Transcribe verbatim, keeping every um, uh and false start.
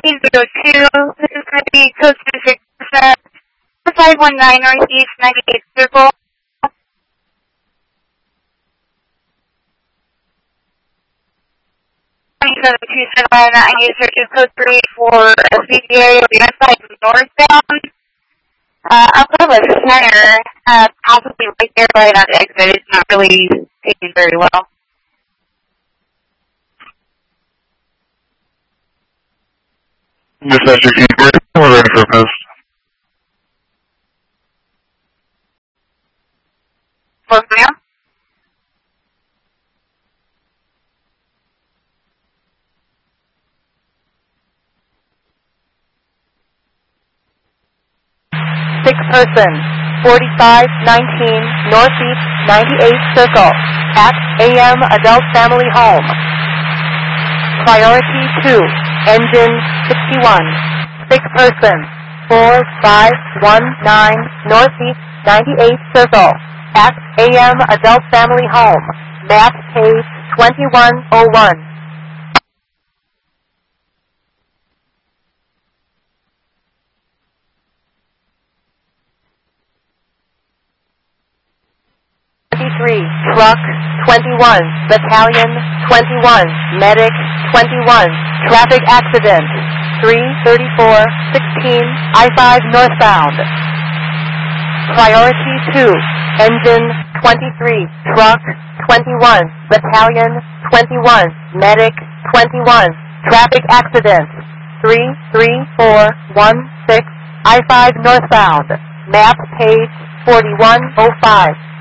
eight zero two. This is going to be code six five one nine Northeast ninety-eighth Circle. twenty-seven two seven, I need to search code three for a C D A of the outside northbound. Uh, outside of the center, uh, possibly right there by that exit. It's not really taken very well. Dispatcher, can you break? We're ready for a post. Post now? Six person, forty-five nineteen Northeast ninety-eighth Circle, at A M Adult Family Home. Priority two, engine sixty-one. Six person, four five one nine Northeast ninety-eighth Circle, at A M Adult Family Home. Map page twenty-one oh one. twenty-three, truck twenty-one, battalion twenty-one, medic twenty-one, traffic accident three thirty-four sixteen I five northbound. Priority two, engine twenty-three, truck twenty-one, battalion twenty-one, medic twenty-one, traffic accident three three four one six I five northbound. Map page forty-one oh five.